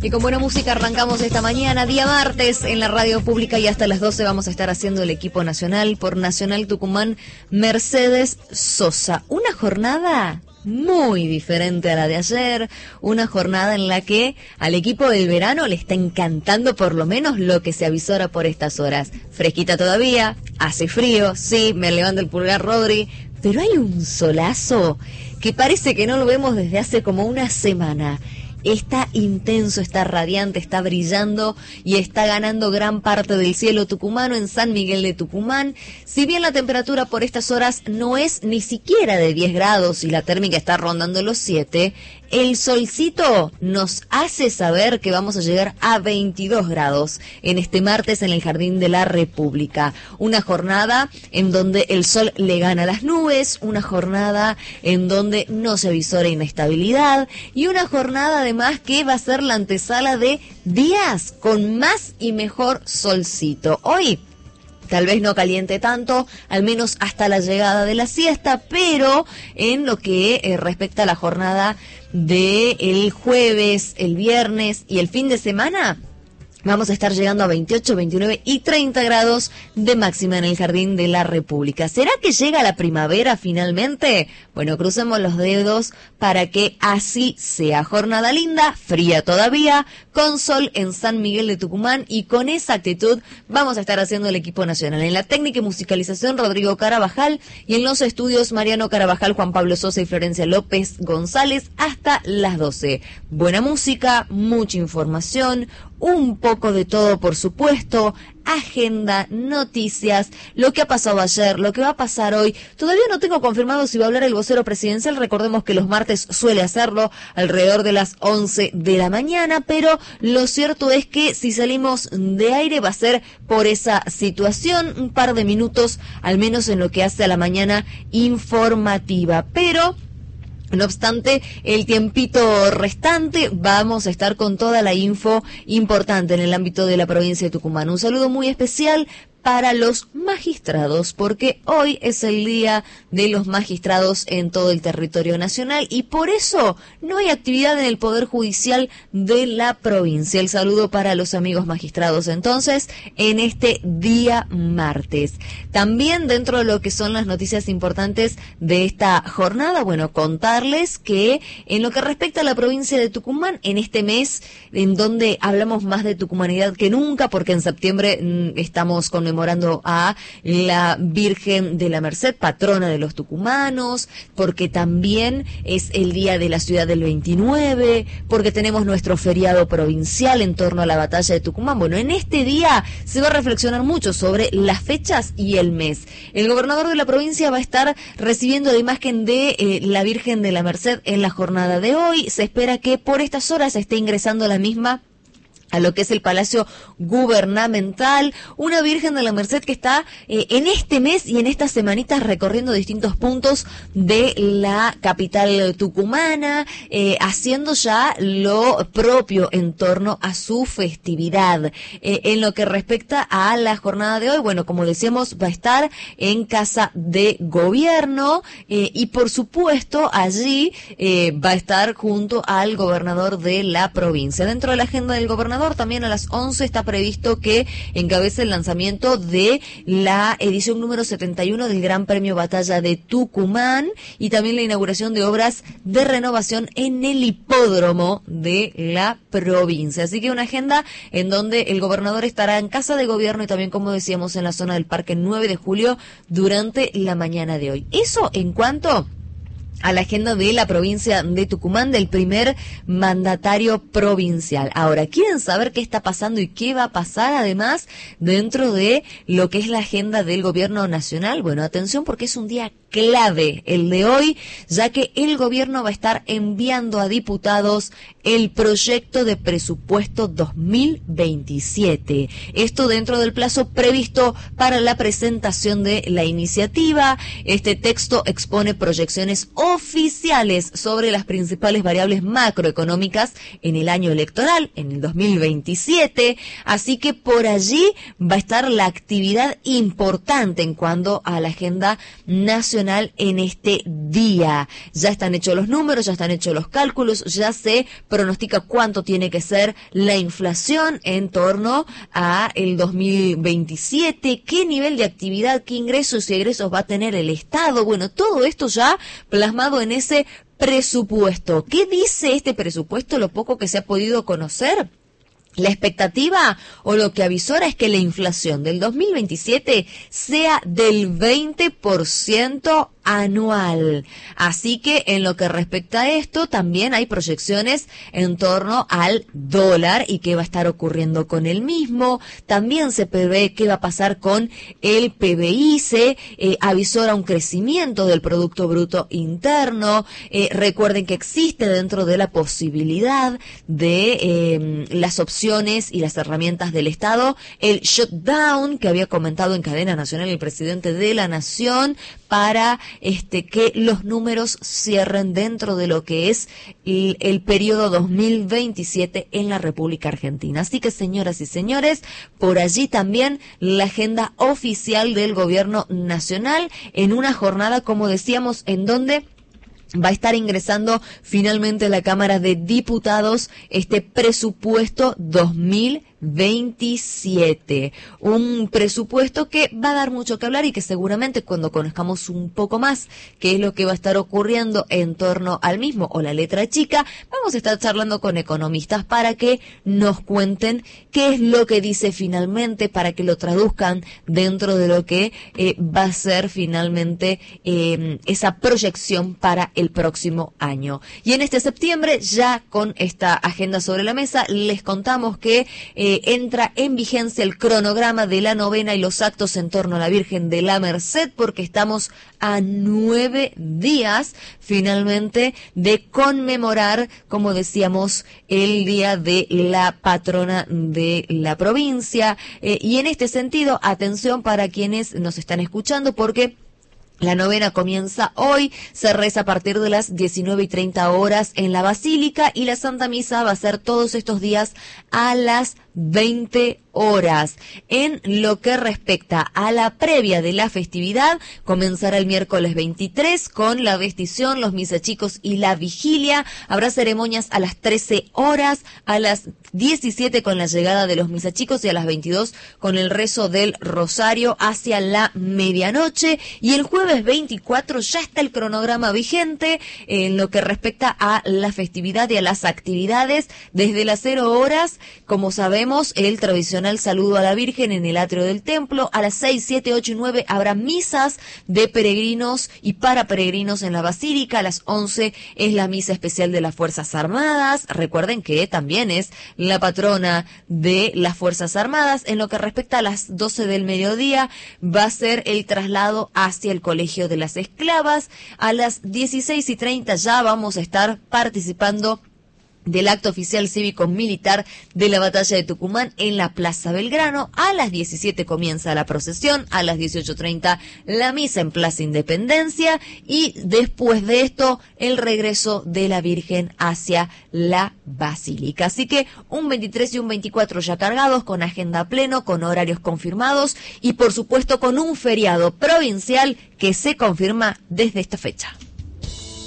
Y con buena música arrancamos esta mañana, día martes, en la radio pública, y hasta las 12 vamos a estar haciendo el equipo nacional por Nacional Tucumán Mercedes Sosa. Una jornada muy diferente a la de ayer, una jornada en la que al equipo del verano le está encantando por lo menos lo que se avisora por estas horas. Fresquita todavía, hace frío, sí, me levanta el pulgar Rodri, pero hay un solazo que parece que no lo vemos desde hace como una semana. Está intenso, está radiante, está brillando y está ganando gran parte del cielo tucumano en San Miguel de Tucumán. Si bien la temperatura por estas horas no es ni siquiera de 10 grados y la térmica está rondando los 7, el solcito nos hace saber que vamos a llegar a 22 grados en este martes en el Jardín de la República. Una jornada en donde el sol le gana a las nubes, una jornada en donde no se avisora inestabilidad y una jornada además que va a ser la antesala de días con más y mejor solcito. Hoy tal vez no caliente tanto, al menos hasta la llegada de la siesta, pero en lo que respecta a la jornada del jueves, el viernes y el fin de semana, vamos a estar llegando a 28, 29 y 30 grados de máxima en el Jardín de la República. ¿Será que llega la primavera finalmente? Bueno, crucemos los dedos para que así sea. Jornada linda, fría todavía, con sol en San Miguel de Tucumán, y con esa actitud vamos a estar haciendo el equipo nacional. En la técnica y musicalización, Rodrigo Carabajal, y en los estudios, Mariano Carabajal, Juan Pablo Sosa y Florencia López González, hasta las 12. Buena música, mucha información, un poco de todo, por supuesto, agenda, noticias, lo que ha pasado ayer, lo que va a pasar hoy. Todavía no tengo confirmado si va a hablar el vocero presidencial, recordemos que los martes suele hacerlo alrededor de las 11 de la mañana, pero lo cierto es que si salimos de aire va a ser por esa situación, un par de minutos al menos en lo que hace a la mañana informativa, pero no obstante, el tiempito restante vamos a estar con toda la info importante en el ámbito de la provincia de Tucumán. Un saludo muy especial para los magistrados, porque hoy es el día de los magistrados en todo el territorio nacional y por eso no hay actividad en el Poder Judicial de la provincia. El saludo para los amigos magistrados entonces en este día martes. También dentro de lo que son las noticias importantes de esta jornada, bueno, contarles que en lo que respecta a la provincia de Tucumán, en este mes en donde hablamos más de tucumanidad que nunca, porque en septiembre estamos conmemorando a la Virgen de la Merced, patrona de los tucumanos, porque también es el día de la ciudad del 29, porque tenemos nuestro feriado provincial en torno a la batalla de Tucumán. Bueno, en este día se va a reflexionar mucho sobre las fechas y el mes. El gobernador de la provincia va a estar recibiendo la imagen de la Virgen de la Merced en la jornada de hoy. Se espera que por estas horas esté ingresando la misma a lo que es el Palacio Gubernamental, una Virgen de la Merced que está en este mes y en estas semanitas recorriendo distintos puntos de la capital tucumana, haciendo ya lo propio en torno a su festividad. En lo que respecta a la jornada de hoy, bueno, como decíamos, va a estar en Casa de Gobierno y por supuesto allí va a estar junto al gobernador de la provincia. Dentro de la agenda del gobernador, también a las 11 está previsto que encabece el lanzamiento de la edición número 71 del Gran Premio Batalla de Tucumán y también la inauguración de obras de renovación en el hipódromo de la provincia. Así que una agenda en donde el gobernador estará en Casa de Gobierno y también, como decíamos, en la zona del Parque 9 de Julio durante la mañana de hoy. Eso en cuanto a la agenda de la provincia de Tucumán, del primer mandatario provincial. Ahora, ¿quieren saber qué está pasando y qué va a pasar además dentro de lo que es la agenda del gobierno nacional? Bueno, atención, porque es un día clave el de hoy, ya que el gobierno va a estar enviando a diputados el proyecto de presupuesto 2027. Esto dentro del plazo previsto para la presentación de la iniciativa. Este texto expone proyecciones oficiales sobre las principales variables macroeconómicas en el año electoral, en el 2027. Así que por allí va a estar la actividad importante en cuanto a la agenda nacional nacional en este día. Ya están hechos los números, ya están hechos los cálculos, ya se pronostica cuánto tiene que ser la inflación en torno a el 2027, qué nivel de actividad, qué ingresos y egresos va a tener el Estado. Bueno, todo esto ya plasmado en ese presupuesto. ¿Qué dice este presupuesto? Lo poco que se ha podido conocer. La expectativa o lo que avisora es que la inflación del 2027 sea del 20% anual. Así que en lo que respecta a esto, también hay proyecciones en torno al dólar y qué va a estar ocurriendo con el mismo. También se prevé qué va a pasar con el PBI, se avisora un crecimiento del Producto Bruto Interno. Recuerden que existe dentro de la posibilidad de las opciones y las herramientas del Estado, el shutdown que había comentado en cadena nacional el presidente de la Nación para que los números cierren dentro de lo que es el periodo 2027 en la República Argentina. Así que, señoras y señores, por allí también la agenda oficial del gobierno nacional en una jornada, como decíamos, en donde va a estar ingresando finalmente a la Cámara de Diputados este presupuesto 2027. Un presupuesto que va a dar mucho que hablar y que seguramente cuando conozcamos un poco más qué es lo que va a estar ocurriendo en torno al mismo o la letra chica, vamos a estar charlando con economistas para que nos cuenten qué es lo que dice finalmente, para que lo traduzcan dentro de lo que va a ser finalmente esa proyección para el próximo año. Y en este septiembre, ya con esta agenda sobre la mesa, les contamos que entra en vigencia el cronograma de la novena y los actos en torno a la Virgen de la Merced, porque estamos a 9 días finalmente de conmemorar, como decíamos, el día de la patrona de la provincia. Y en este sentido, atención para quienes nos están escuchando, porque la novena comienza hoy, se reza a partir de las 19:30 en la Basílica y la Santa Misa va a ser todos estos días a las 20 horas. En lo que respecta a la previa de la festividad, comenzará el miércoles 23 con la vestición, los misachicos y la vigilia. Habrá ceremonias a las 13 horas, a las 17 con la llegada de los misachicos y a las 22 con el rezo del rosario hacia la medianoche. Y el jueves 24 ya está el cronograma vigente en lo que respecta a la festividad y a las actividades. Desde las 0 horas, como sabemos, el tradicional saludo a la Virgen en el atrio del templo. A las 6, 7, 8 y 9 habrá misas de peregrinos y para peregrinos en la Basílica. A las 11 es la misa especial de las Fuerzas Armadas. Recuerden que también es la patrona de las Fuerzas Armadas. En lo que respecta a las 12 del mediodía, va a ser el traslado hacia el Colegio de las Esclavas. A las 16:30 ya vamos a estar participando del acto oficial cívico-militar de la batalla de Tucumán en la Plaza Belgrano. A las 17 comienza la procesión, a las 18:30 la misa en Plaza Independencia y después de esto el regreso de la Virgen hacia la Basílica. Así que un 23 y un 24 ya cargados, con agenda a pleno, con horarios confirmados y por supuesto con un feriado provincial que se confirma desde esta fecha.